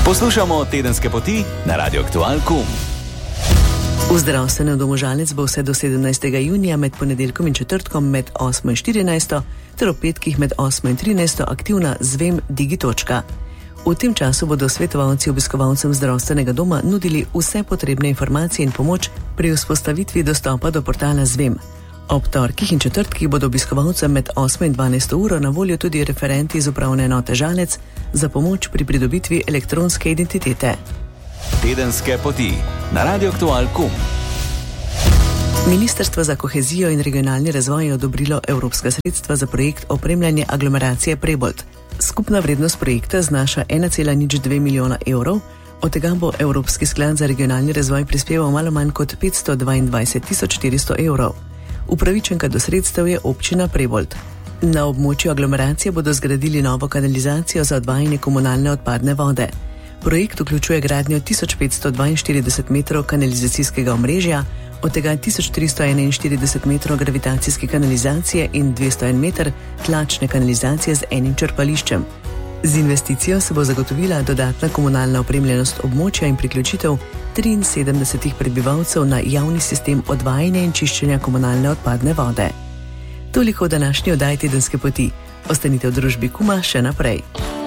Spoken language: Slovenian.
Poslušamo Tedenske poti na Radio Aktual KUM. V zdravstvenem domu Žalec bo vse do 17. junija med ponedeljkom in četrtkom med 8 in 14 ter ob petkih med 8 in 13 aktivna Zvem Digitočka. V tem času bodo svetovalci obiskovalcem zdravstvenega doma nudili vse potrebne informacije in pomoč pri vzpostavitvi dostopa do portala Zvem. Ob torkih in četrtkih bodo obiskovalcem med 8 in 12 uro na voljo tudi referenti iz upravne enote Žalec za pomoč pri pridobitvi elektronske identitete. Tedenske poti na Radio Aktual KUM. Ministrstvo za kohezijo in regionalni razvoj je odobrilo evropska sredstva za projekt opremljanje aglomeracije Prebold. Skupna vrednost projekta znaša 1,02 milijona evrov, od tega bo Evropski sklad za regionalni razvoj prispeval malo manj kot 522.400 evrov. Upravičenka do sredstev je občina Prebold. Na območju aglomeracije bodo zgradili novo kanalizacijo za odvajanje komunalne odpadne vode. Projekt vključuje gradnjo 1542 metrov kanalizacijskega omrežja, od tega 1341 metrov gravitacijske kanalizacije in 201 meter tlačne kanalizacije z enim črpališčem. Z investicijo se bo zagotovila dodatna komunalna opremljenost območja in priključitev 73 prebivalcev na javni sistem odvajanja in čiščenja komunalne odpadne vode. Toliko v današnji oddaji Tedenske poti. Ostanite v družbi KUM-a še naprej.